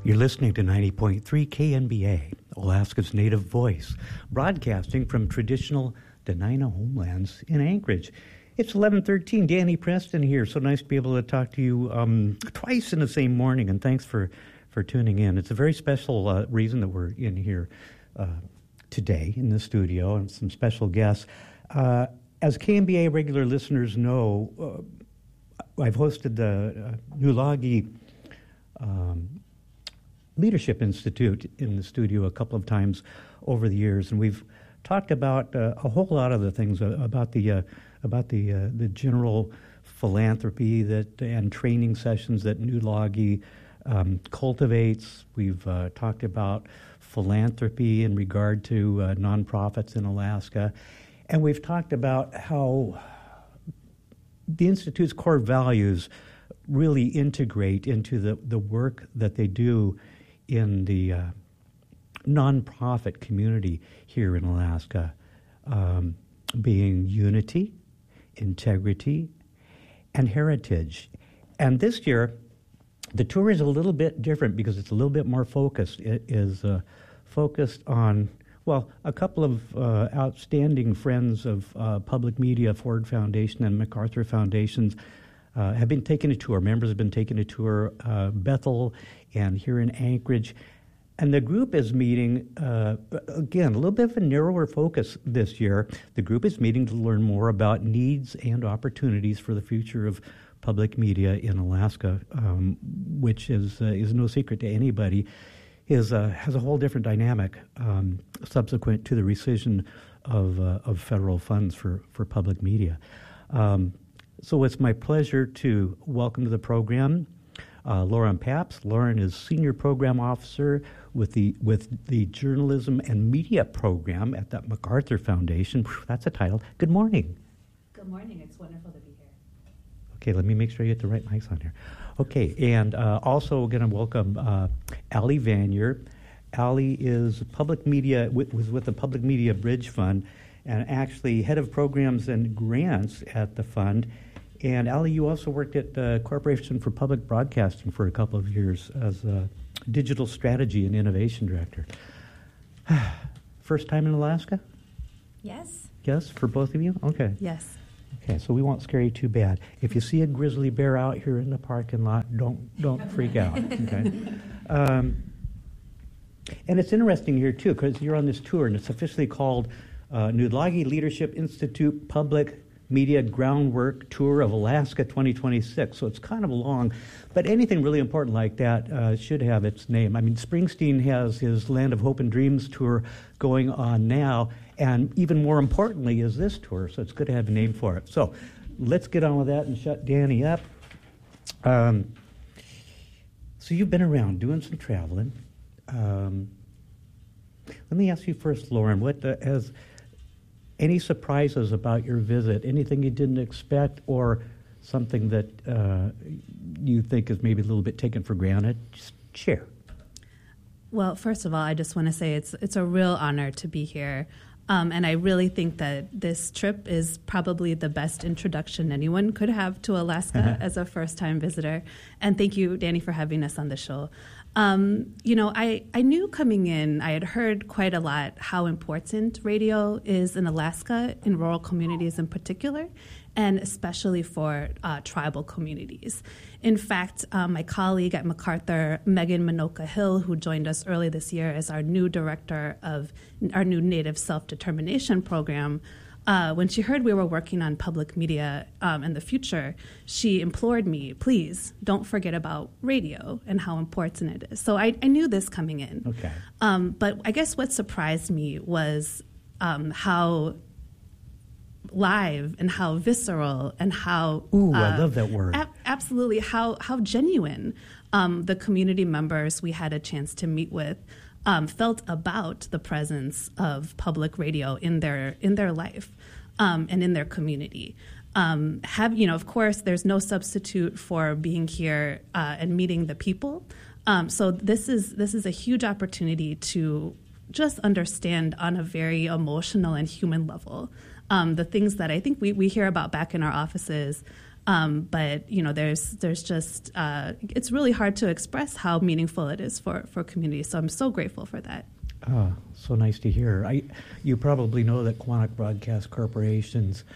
You're listening to 90.3 KNBA, Alaska's native voice, broadcasting from traditional Dena'ina homelands in Anchorage. It's 11:13. Danny Preston here. So nice to be able to talk to you twice in the same morning, and thanks for tuning in. It's a very special reason that we're in here today in the studio, and some special guests. As KNBA regular listeners know, I've hosted the Nulagi Leadership Institute in the studio a couple of times over the years, and we've talked about a whole lot of the things about the general philanthropy and training sessions that Nulagi cultivates. We've talked about philanthropy in regard to nonprofits in Alaska, and we've talked about how the Institute's core values really integrate into the work that they do in the nonprofit community here in Alaska, being unity, integrity, and heritage. And this year, the tour is a little bit different because it's a little bit more focused. It is focused on, well, a couple of outstanding friends of public media, Ford Foundation and MacArthur Foundations, have been taking a tour. Members have been taking a tour, Bethel and here in Anchorage. And the group is meeting, again, a little bit of a narrower focus this year. The group is meeting to learn more about needs and opportunities for the future of public media in Alaska, which is no secret to anybody, has a whole different dynamic subsequent to the rescission of federal funds for public media. So it's my pleasure to welcome to the program Lauren Pabst. Lauren is Senior Program Officer with the Journalism and Media Program at the MacArthur Foundation. That's a title. Good morning. Good morning. It's wonderful to be here. Okay, let me make sure you get the right mics on here. Okay, and also we're going to welcome Allie Vanier. Allie is public media, was with the Public Media Bridge Fund, and actually head of programs and grants at the fund. And Allie, you also worked at the Corporation for Public Broadcasting for a couple of years as a digital strategy and innovation director. First time in Alaska? Yes. Yes, for both of you? Okay. Yes. Okay, so we won't scare you too bad. If you see a grizzly bear out here in the parking lot, don't freak out. Okay. And it's interesting here too, because you're on this tour, and it's officially called Nulagi Leadership Institute Public Media Groundwork Tour of Alaska 2026. So it's kind of long, but anything really important like that should have its name. I mean, Springsteen has his Land of Hope and Dreams tour going on now, and even more importantly is this tour, so it's good to have a name for it. So let's get on with that and shut Danny up. So you've been around doing some traveling. Let me ask you first, Lauren, what has any surprises about your visit? Anything you didn't expect, or something that you think is maybe a little bit taken for granted? Just share. Well, first of all, I just want to say it's a real honor to be here. And I really think that this trip is probably the best introduction anyone could have to Alaska as a first-time visitor. And thank you, Danny, for having us on the show. I knew coming in, I had heard quite a lot how important radio is in Alaska, in rural communities in particular, and especially for tribal communities. In fact, my colleague at MacArthur, Megan Minoka Hill, who joined us early this year as our new director of our new Native Self-Determination program, when she heard we were working on public media in the future, she implored me, please don't forget about radio and how important it is. So I knew this coming in. Okay. But I guess what surprised me was how live and how visceral and how I love that word. Absolutely, how genuine the community members we had a chance to meet with felt about the presence of public radio in their life and in their community. Of course, there's no substitute for being here and meeting the people. So this is a huge opportunity to just understand on a very emotional and human level the things that I think we hear about back in our offices But there's just it's really hard to express how meaningful it is for communities. So I'm so grateful for that. So nice to hear. You probably know that Quantic Broadcast Corporation's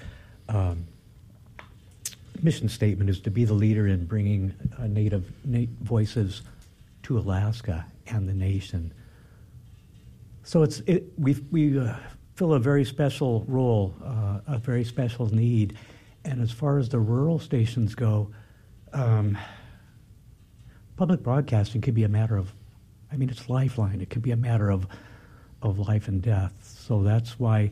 mission statement is to be the leader in bringing Native voices to Alaska and the nation. So we fill a very special role, a very special need. And as far as the rural stations go, public broadcasting could be a matter of, it's lifeline. It could be a matter of life and death. So that's why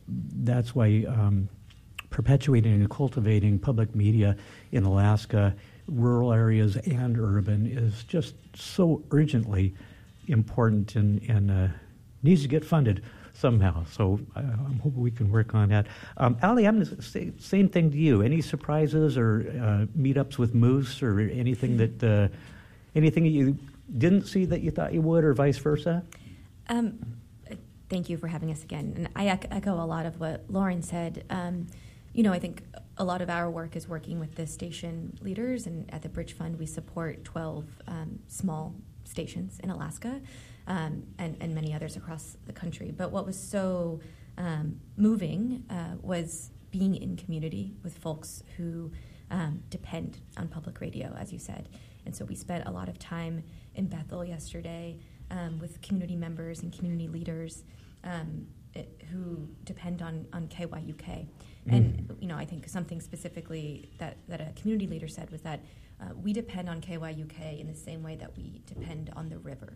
perpetuating and cultivating public media in Alaska, rural areas and urban, is just so urgently important and needs to get funded somehow. So I'm hoping we can work on that. Ali, I'm going to say same thing to you. Any surprises or meetups with moose or anything that you didn't see that you thought you would, or vice versa? Thank you for having us again. And I echo a lot of what Lauren said. I think a lot of our work is working with the station leaders, and at the Bridge Fund we support 12 small stations in Alaska and many others across the country. But what was so moving was being in community with folks who depend on public radio, as you said. And so we spent a lot of time in Bethel yesterday with community members and community leaders who depend on KYUK. And I think something specifically that a community leader said was that we depend on KYUK in the same way that we depend on the river.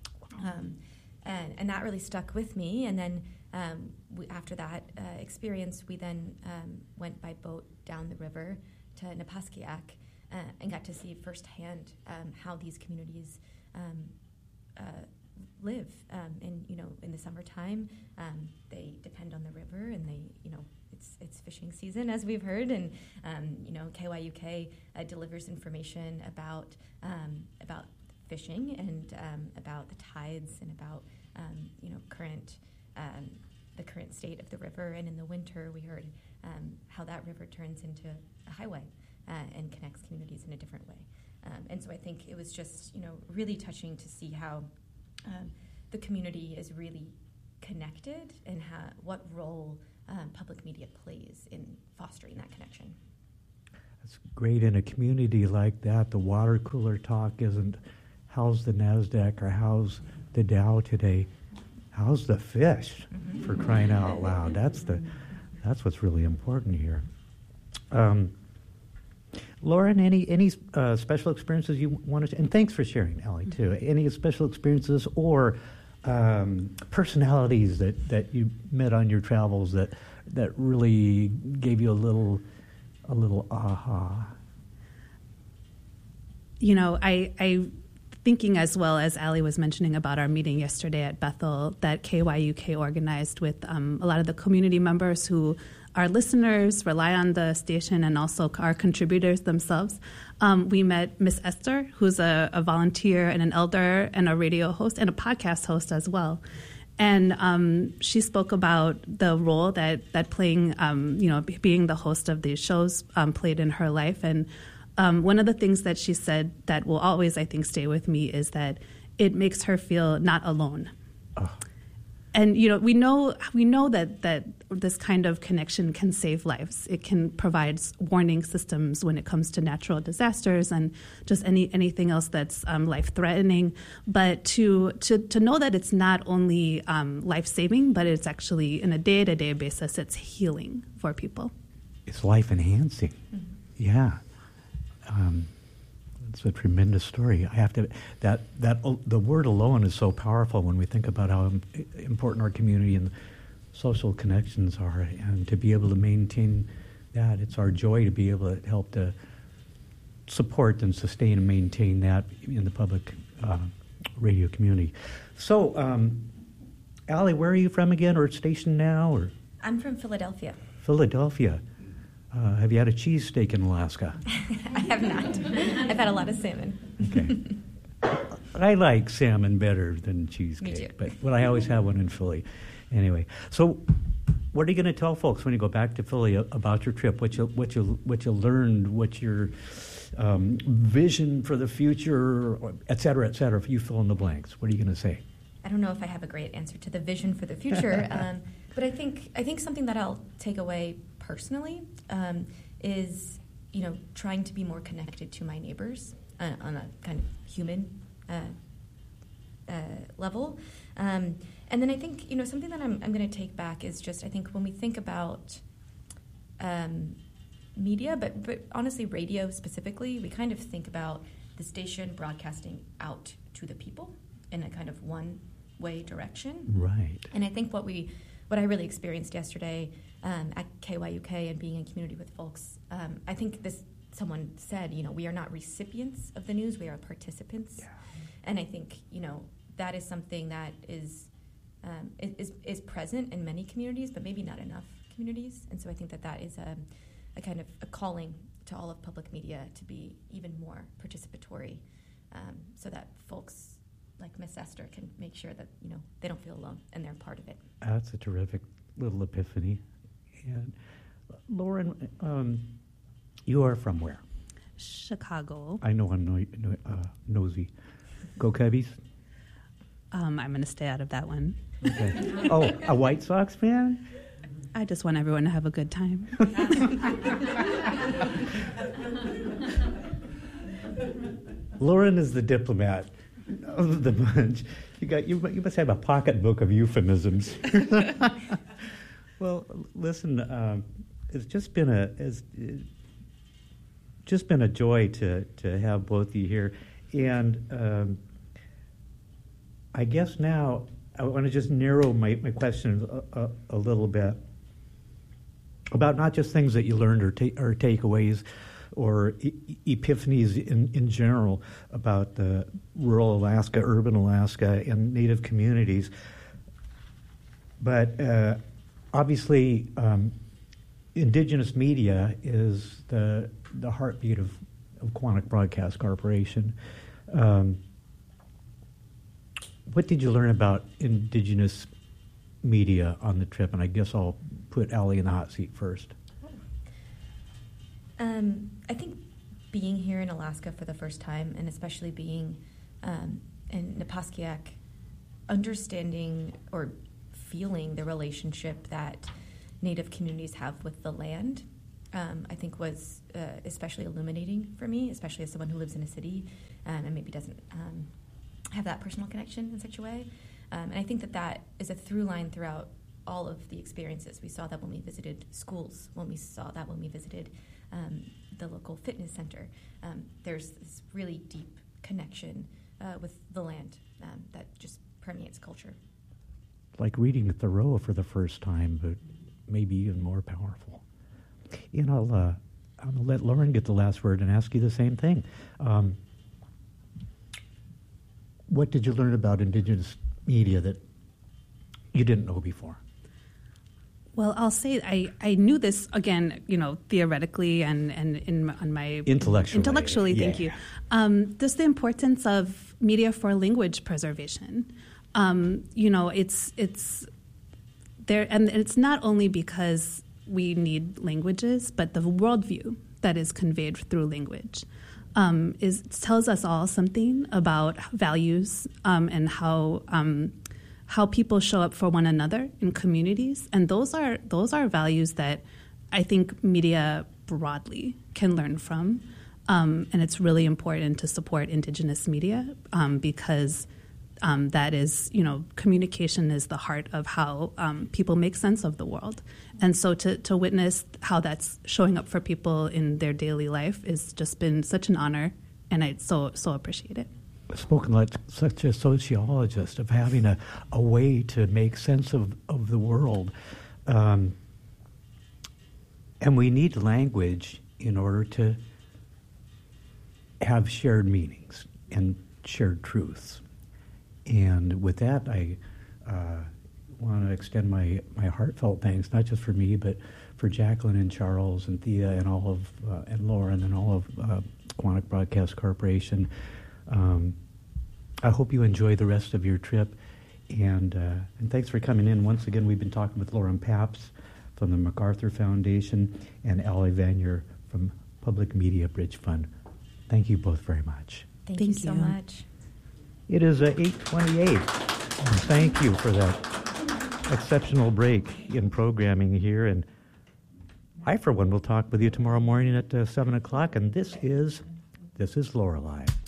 And that really stuck with me. And then after that experience, we then went by boat down the river to Napaskiak and got to see firsthand how these communities live. In the summertime, they depend on the river, and it's fishing season, as we've heard, and KYUK delivers information about fishing and about the tides and about the current state of the river. And in the winter, we heard how that river turns into a highway and connects communities in a different way. And so I think it was just really touching to see how the community is really connected, and what role public media plays in fostering that connection. That's great. In a community like that, the water cooler talk isn't how's the NASDAQ or how's the Dow today. How's the fish, for crying out loud? That's what's really important here. Lauren, any special experiences you wanted to, and thanks for sharing, Ali, too. Any special experiences or personalities that you met on your travels that really gave you a little aha? I thinking as well as Ali was mentioning about our meeting yesterday at Bethel that KYUK organized with a lot of the community members who are listeners, rely on the station, and also are contributors themselves. We met Miss Esther, who's a volunteer and an elder and a radio host and a podcast host as well. And she spoke about the role that playing, being the host of these shows played in her life. And one of the things that she said that will always, I think, stay with me is that it makes her feel not alone. Oh. And we know that this kind of connection can save lives. It can provide warning systems when it comes to natural disasters and just anything else that's life-threatening. But to know that it's not only life-saving, but it's actually, in a day-to-day basis, it's healing for people. It's life-enhancing. Mm-hmm. Yeah. It's a tremendous story. I have to that the word alone is so powerful when we think about how important our community and social connections are, and to be able to maintain that, it's our joy to be able to help to support and sustain and maintain that in the public radio community. So, Ali, where are you from again, or stationed now? Or I'm from Philadelphia. Philadelphia. Have you had a cheesesteak in Alaska? I have not. I've had a lot of salmon. Okay. I like salmon better than cheesecake. Me too. But I always have one in Philly. Anyway, so What are you going to tell folks when you go back to Philly about your trip? What you learned? What your vision for the future, et cetera, et cetera? If you fill in the blanks, what are you going to say? I don't know if I have a great answer to the vision for the future, but I think something that I'll take away personally is trying to be more connected to my neighbors on a kind of human level. And then I think, something that I'm going to take back is just, I think when we think about media, but honestly radio specifically, we kind of think about the station broadcasting out to the people in a kind of one-way direction. Right. And I think what I really experienced yesterday at KYUK and being in community with folks, I think someone said, we are not recipients of the news, we are participants. Yeah. And I think, that is something that is present in many communities, but maybe not enough communities. And so I think that is a kind of a calling to all of public media to be even more participatory, so that folks like Miss Esther can make sure that they don't feel alone and they're part of it. That's a terrific little epiphany. And Lauren, you are from where? Chicago. I know I'm nosy. Go Cubbies. I'm going to stay out of that one. Okay. Oh, a White Sox fan? I just want everyone to have a good time. Lauren is the diplomat of the bunch. You must have a pocketbook of euphemisms. Well, listen, it's just been a joy to have both of you here, and I guess now I want to just narrow my question a little bit about not just things that you learned or takeaways or epiphanies in general about the rural Alaska, urban Alaska, and Native communities, but obviously Indigenous media is the heartbeat of Quantic Broadcast Corporation. What did you learn about Indigenous media on the trip? And I guess I'll put Allie in the hot seat first. I think being here in Alaska for the first time, and especially being in Napaskiak, understanding or feeling the relationship that Native communities have with the land, I think was especially illuminating for me, especially as someone who lives in a city and maybe doesn't have that personal connection in such a way. And I think that is a through line throughout all of the experiences. We saw that when we visited schools, when we visited the local fitness center. There's this really deep connection with the land that just permeates culture. Like reading Thoreau for the first time, but maybe even more powerful. And I'll let Lauren get the last word and ask you the same thing. What did you learn about Indigenous media that you didn't know before? Well, I'll say I knew this, again, theoretically and on my... Intellectually, yeah. Thank you. Just the importance of media for language preservation. It's there, and it's not only because we need languages, but the worldview that is conveyed through language tells us all something about values and how people show up for one another in communities, and those are values that I think media broadly can learn from, and it's really important to support Indigenous media because that is, communication is the heart of how people make sense of the world, and so to witness how that's showing up for people in their daily life has just been such an honor, and I so appreciate it. Spoken like such a sociologist of having a way to make sense of the world. And we need language in order to have shared meanings and shared truths. And with that, I want to extend my heartfelt thanks, not just for me, but for Jacqueline and Charles and Thea and all of and Lauren and all of Quantic Broadcast Corporation. I hope you enjoy the rest of your trip, And thanks for coming in. Once again, we've been talking with Lauren Papps from the MacArthur Foundation and Ali Vanier from Public Media Bridge Fund. Thank you both very much. Thank you so much. It is 8:28. Thank you for that exceptional break in programming here. And I, for one, will talk with you tomorrow morning at 7 o'clock. And this is Lorelei.